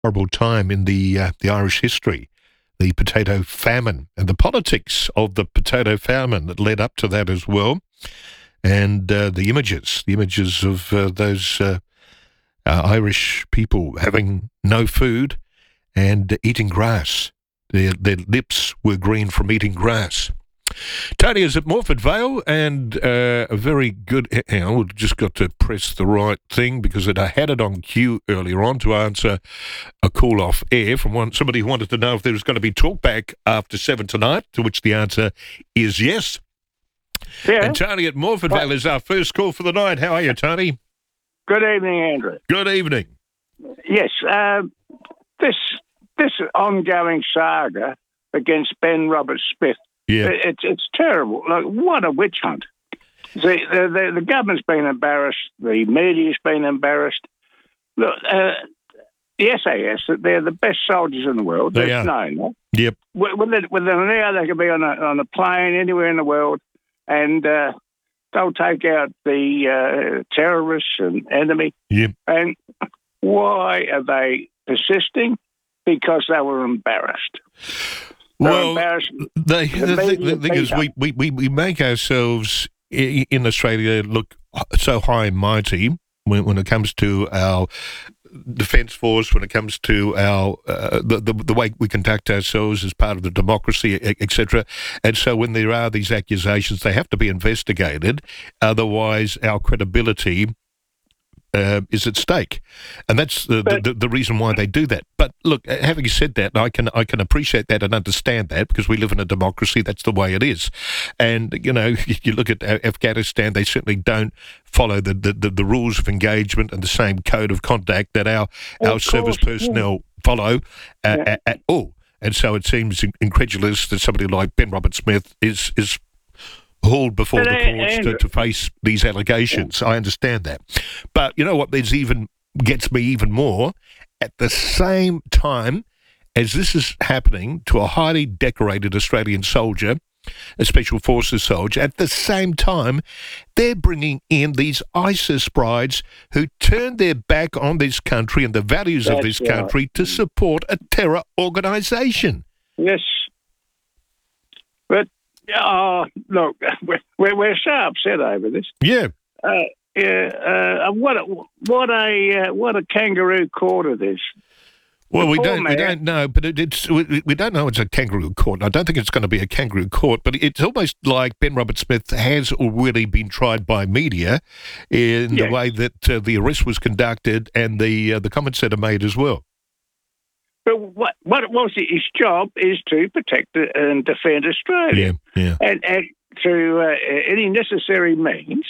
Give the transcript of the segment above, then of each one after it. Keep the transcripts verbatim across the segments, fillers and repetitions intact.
horrible time in the uh, the Irish history, the potato famine and the politics of the potato famine that led up to that as well, and uh, the images, the images of uh, those uh, uh, Irish people having no food and eating grass. Their, their lips were green from eating grass. Tony is at Morford Vale, and uh, a very good... Hang on, we've just got to press the right thing because it, I had it on cue earlier on to answer a call off air from one somebody who wanted to know if there was going to be talkback after seven tonight, to which the answer is yes. Yeah. And Tony at Morford Vale is our first call for the night. How are you, Tony? Good evening, Andrew. Good evening. Yes, uh, this this ongoing saga against Ben Roberts-Smith, Yeah. it, it's it's terrible. Like, what a witch hunt. The, the, the, the government's been embarrassed. The media's been embarrassed. Look, uh, the S A S, they're the best soldiers in the world. They There's are. known that. Yep. With, with, it, with them now, they can be on a, on a plane anywhere in the world, and uh, they'll take out the uh, terrorists and enemy. Yep. And why are they persisting? Because they were embarrassed. They were Well, embarrassed. the, The the, thing, media the thing is, beat we, we, we, we make ourselves i- in Australia look so high and mighty when, when it comes to our defence force, when it comes to our uh, the, the the way we conduct ourselves as part of the democracy, et cetera. And so when there are these accusations, they have to be investigated. Otherwise, our credibility Uh, is at stake, and that's the, But- the the reason why they do that. But look, having said that, I can I can appreciate that and understand that because we live in a democracy. That's the way it is, and you know, you look at Afghanistan; they certainly don't follow the the, the, the rules of engagement and the same code of conduct that our Of our service course, personnel follow uh, Yeah. at, at all. And so it seems incredulous that somebody like Ben Roberts-Smith is is hauled before But, the uh, courts to, Andrew- to face these allegations. I understand that. But you know what there's even gets me even more? At the same time as this is happening to a highly decorated Australian soldier, a Special Forces soldier, at the same time, they're bringing in these ISIS brides who turned their back on this country and the values of That's this right. country to support a terror organisation. Yes. But, oh, look, we're, we're, we're so upset over this. Yeah. Uh, yeah, uh, what a, what a uh, what a kangaroo court it is. Well, The we poor don't we man- don't know, but it, it's we, we don't know it's a kangaroo court. I don't think it's going to be a kangaroo court, but it's almost like Ben Roberts-Smith has already been tried by media in Yeah. the way that uh, the arrest was conducted and the uh, the comments that are made as well. But what what it was his job is to protect and defend Australia, Yeah, yeah. and and through uh, any necessary means.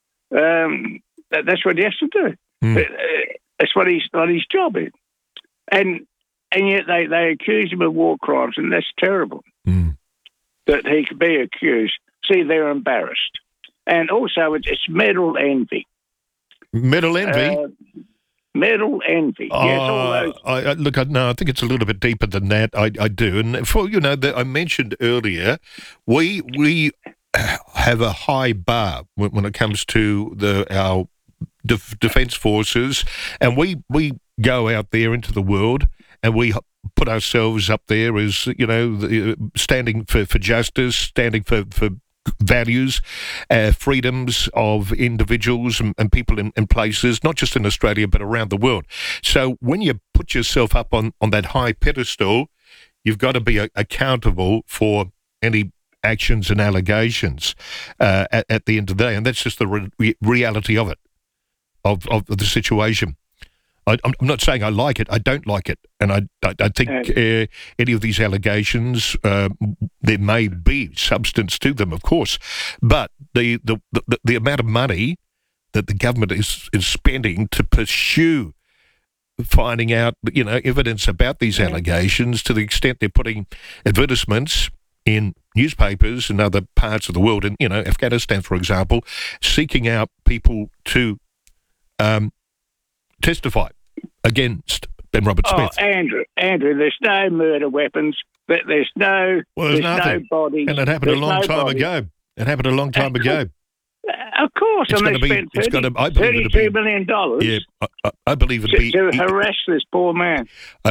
Um, that, that's what he has to do. Mm. Uh, that's what he's what his job is, and and yet they, they accuse him of war crimes, and that's terrible Mm. that he could be accused. See, they're embarrassed, and also it's, it's medal envy. Medal envy. Uh, medal envy. yes, all Uh, those. I, I, look, I, no, I think it's a little bit deeper than that. I, I do, and for you know, that I mentioned earlier, we we have a high bar when, when it comes to the our def, defence forces, and we we go out there into the world and we put ourselves up there as you know, the, standing for, for justice, standing for for values, uh, freedoms of individuals and, and people in, in places, not just in Australia, but around the world. So when you put yourself up on, on that high pedestal, you've got to be a, accountable for any actions and allegations uh, at, at the end of the day. And that's just the re- reality of it, of, of the situation. I, I'm I'm not saying I like it. I don't like it, and I I, I think uh, any of these allegations, uh, there may be substance to them, of course, but the the, the the amount of money that the government is is spending to pursue finding out, you know, evidence about these allegations, to the extent they're putting advertisements in newspapers in other parts of the world, and you know, Afghanistan, for example, seeking out people to um, testify against Ben Roberts-Smith. Oh, Andrew, Andrew, there's no murder weapons. There- There's no. Well, there's there's nothing. no bodies. And it happened a There's long no time bodies. ago. It happened a long time Of ago. Uh, Of course, It's and gonna they be- spent it's 30, gonna- I believe it'll thirty-two be- million dollars Yeah, I, I- I believe it'll to, be. to harass this poor man.